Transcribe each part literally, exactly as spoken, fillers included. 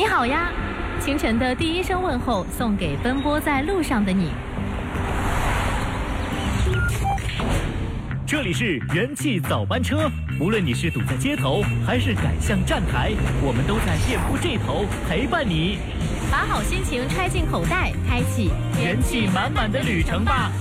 好呀，清晨的第一声问候送给奔波在路上的你。 这里是元气早班车，无论你是堵在街头还是赶向站台，我们都在店铺这头陪伴你。 把好心情揣进口袋，开启元气满满的旅程吧。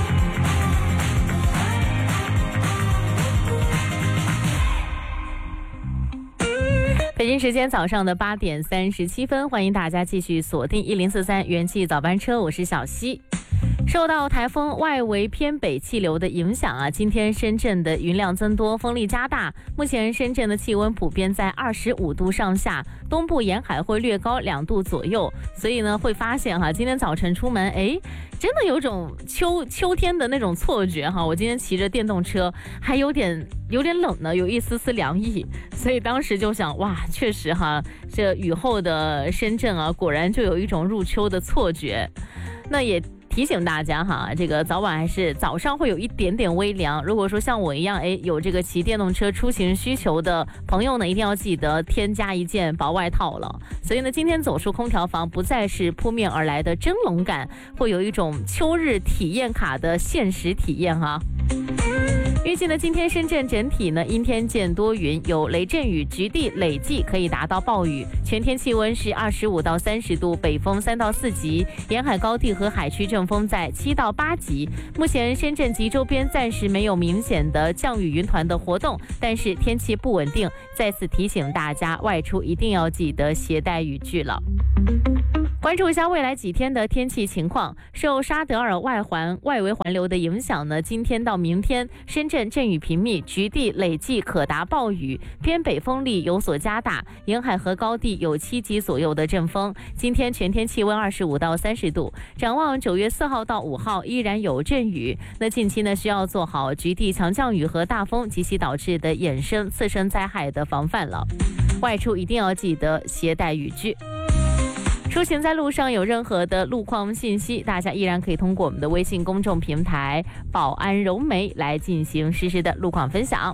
北京时间早上的八点三十七分，欢迎大家继续锁定一零四三元气早班车，我是小溪。受到台风外围偏北气流的影响啊，今天深圳的云量增多，风力加大。目前深圳的气温普遍在二十五度上下，东部沿海会略高两度左右。所以呢，会发现哈，今天早晨出门，哎，真的有种秋秋天的那种错觉哈。我今天骑着电动车，还有点有点冷呢，有一丝丝凉意。所以当时就想，哇，确实哈，这雨后的深圳啊，果然就有一种入秋的错觉。那也提醒大家哈，这个早晚还是早上会有一点点微凉。如果说像我一样，哎，有这个骑电动车出行需求的朋友呢，一定要记得添加一件薄外套了。所以呢，今天走出空调房不再是扑面而来的蒸笼感，会有一种秋日体验卡的现实体验哈。预计呢，今天深圳整体呢阴天见多云，有雷阵雨，局地累计可以达到暴雨。全天气温是二十五到三十度，北风三到四级，沿海高地和海区阵风在七到八级。目前深圳及周边暂时没有明显的降雨云团的活动，但是天气不稳定，再次提醒大家外出一定要记得携带雨具了。关注一下未来几天的天气情况。受沙德尔外环外围环流的影响呢，今天到明天深圳阵雨频密，局地累计可达暴雨，偏北风力有所加大，沿海和高地有七级左右的阵风。今天全天气温二十五到三十度。展望九月四号到五号依然有阵雨，那近期呢需要做好局地强降雨和大风及其导致的衍生次生灾害的防范了。外出一定要记得携带雨具。出行在路上有任何的路况信息，大家依然可以通过我们的微信公众平台宝安柔媒来进行实时的路况分享。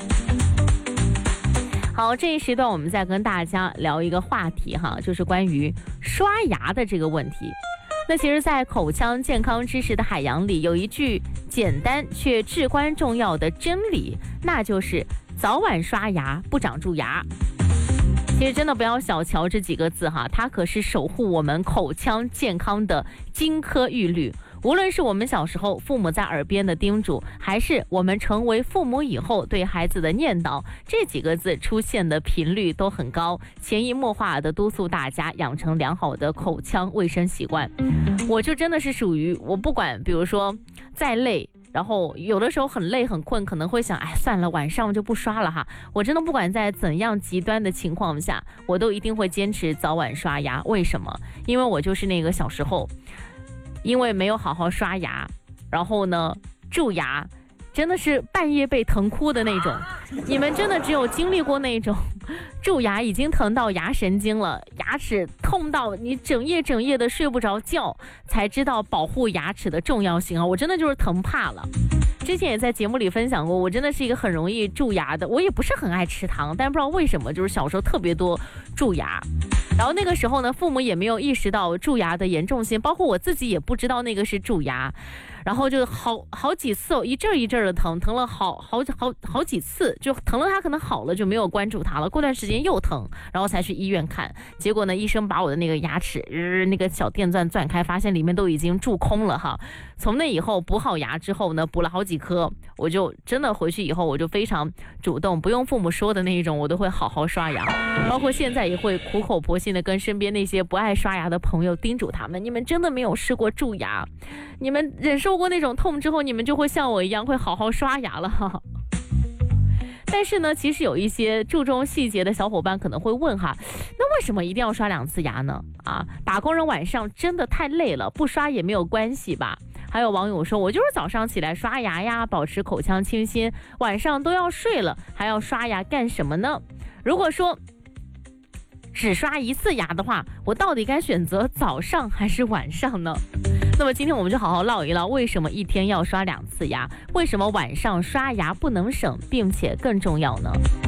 好，这一时段我们再跟大家聊一个话题哈，就是关于刷牙的这个问题。那其实在口腔健康知识的海洋里，有一句简单却至关重要的真理，那就是早晚刷牙不长蛀牙。其实真的不要小瞧这几个字哈，它可是守护我们口腔健康的金科玉律。无论是我们小时候父母在耳边的叮嘱，还是我们成为父母以后对孩子的念叨，这几个字出现的频率都很高，潜移默化的督促大家养成良好的口腔卫生习惯。我就真的是属于，我不管比如说再累，然后有的时候很累很困，可能会想，哎，算了，晚上就不刷了哈。我真的不管在怎样极端的情况下，我都一定会坚持早晚刷牙。为什么？因为我就是那个小时候因为没有好好刷牙，然后呢蛀牙，真的是半夜被疼哭的那种。你们真的只有经历过那种蛀牙已经疼到牙神经了，牙齿痛到你整夜整夜的睡不着觉，才知道保护牙齿的重要性啊！我真的就是疼怕了。之前也在节目里分享过，我真的是一个很容易蛀牙的，我也不是很爱吃糖，但不知道为什么就是小时候特别多蛀牙。然后那个时候呢，父母也没有意识到蛀牙的严重性，包括我自己也不知道那个是蛀牙，然后就好好几次一阵一阵的疼，疼了好好好好几次，就疼了它可能好了就没有关注它了，过段时间又疼，然后才去医院看，结果呢医生把我的那个牙齿、呃、那个小电钻钻开，发现里面都已经蛀空了哈。从那以后补好牙之后呢，补了好几颗，我就真的回去以后我就非常主动，不用父母说的那一种，我都会好好刷牙，包括现在也会苦口婆心的跟身边那些不爱刷牙的朋友叮嘱他们，你们真的没有试过蛀牙，你们忍受过那种痛之后，你们就会像我一样会好好刷牙了哈。但是呢，其实有一些注重细节的小伙伴可能会问哈，那为什么一定要刷两次牙呢？啊，打工人晚上真的太累了，不刷也没有关系吧？还有网友说，我就是早上起来刷牙呀，保持口腔清新，晚上都要睡了，还要刷牙干什么呢？如果说只刷一次牙的话，我到底该选择早上还是晚上呢？那么今天我们就好好唠一唠，为什么一天要刷两次牙？为什么晚上刷牙不能省，并且更重要呢？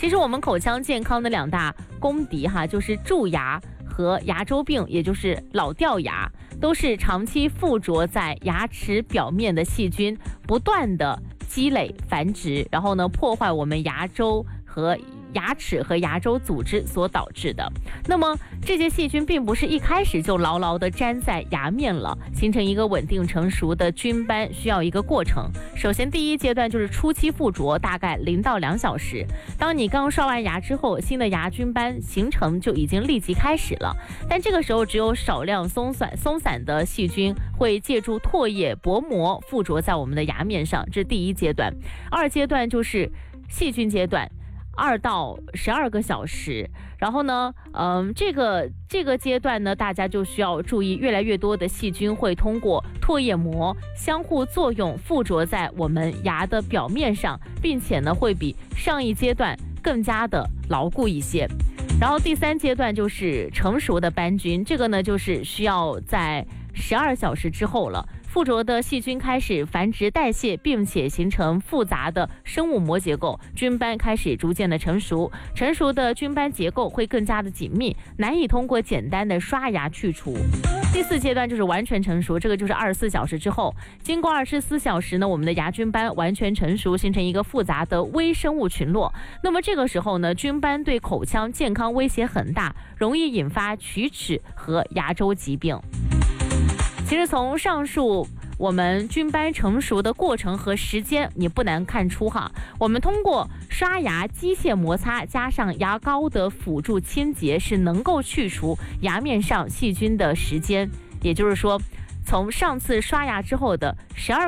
其实我们口腔健康的两大公敌哈，就是蛀牙和牙周病，也就是老掉牙，都是长期附着在牙齿表面的细菌不断的积累繁殖，然后呢破坏我们牙周和牙齿和牙周组织所导致的。那么这些细菌并不是一开始就牢牢地粘在牙面了，形成一个稳定成熟的菌斑需要一个过程。首先第一阶段就是初期附着，大概零到两小时。当你刚刷完牙之后，新的牙菌斑形成就已经立即开始了，但这个时候只有少量松散松散的细菌会借助唾液薄膜附着在我们的牙面上，这是第一阶段。二阶段就是细菌阶段，二到十二个小时，然后呢，嗯，这个这个阶段呢，大家就需要注意，越来越多的细菌会通过唾液膜相互作用，附着在我们牙的表面上，并且呢，会比上一阶段更加的牢固一些。然后第三阶段就是成熟的斑菌，这个呢，就是需要在十二小时之后了。附着的细菌开始繁殖代谢，并且形成复杂的生物膜结构，菌斑开始逐渐的成熟。成熟的菌斑结构会更加的紧密，难以通过简单的刷牙去除。第四阶段就是完全成熟，这个就是二十四小时之后。经过二十四小时呢，我们的牙菌斑完全成熟，形成一个复杂的微生物群落。那么这个时候呢，菌斑对口腔健康威胁很大，容易引发龋齿和牙周疾病。其实从上述我们菌斑成熟的过程和时间，你不难看出哈，我们通过刷牙机械摩擦加上牙膏的辅助清洁，是能够去除牙面上细菌的时间，也就是说，从上次刷牙之后的十二